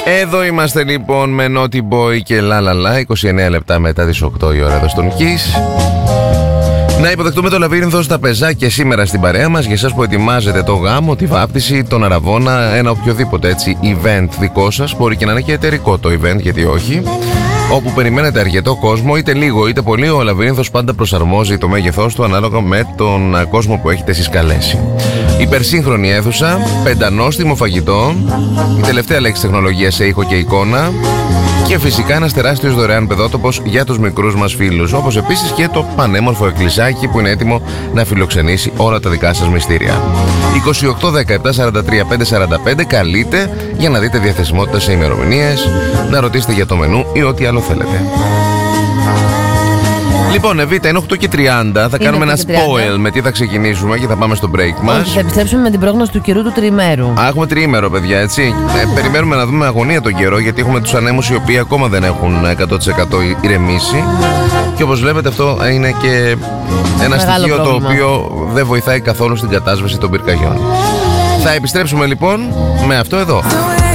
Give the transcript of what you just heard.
Εδώ είμαστε λοιπόν με Naughty Boy και La La La, 29 λεπτά μετά τις 8 η ώρα εδώ στον Kiss. Να υποδεχτούμε το Λαβύρινθο στα πεζάκια σήμερα στην παρέα μας. Για εσάς που ετοιμάζετε το γάμο, τη βάπτιση, τον αραβώνα, ένα οποιοδήποτε έτσι event δικό σας. Μπορεί και να είναι και εταιρικό το event, γιατί όχι. Όπου περιμένετε αρκετό κόσμο, είτε λίγο είτε πολύ, ο Λαβύρινθος πάντα προσαρμόζει το μέγεθός του ανάλογα με τον κόσμο που έχετε εσείς καλέσει. Υπερσύγχρονη αίθουσα, πεντανόστιμο φαγητό, η τελευταία λέξη τεχνολογία σε ήχο και εικόνα και φυσικά ένας τεράστιος δωρεάν παιδότοπος για τους μικρούς μας φίλους. Όπως επίσης και το πανέμορφο εκκλησάκι που είναι έτοιμο να φιλοξενήσει όλα τα δικά σας μυστήρια. 28 17 43 545 καλείτε για να δείτε διαθεσιμότητα σε ημερομηνίες, να ρωτήσετε για το μενού ή ό,τι άλλο θέλετε. Λοιπόν, Εβίτα, είναι 8 και 30. Θα κάνουμε ένα spoil με τι θα ξεκινήσουμε και θα πάμε στο break μας. Όχι, θα επιστρέψουμε με την πρόγνωση του καιρού του τριημέρου. Έχουμε τριήμερο, παιδιά, έτσι. Περιμένουμε να δούμε αγωνία τον καιρό, γιατί έχουμε τους ανέμους οι οποίοι ακόμα δεν έχουν 100% ηρεμήσει. Και όπως βλέπετε, αυτό είναι και ένα στοιχείο το οποίο δεν βοηθάει καθόλου στην κατάσβεση των πυρκαγιών. Θα επιστρέψουμε λοιπόν με αυτό εδώ.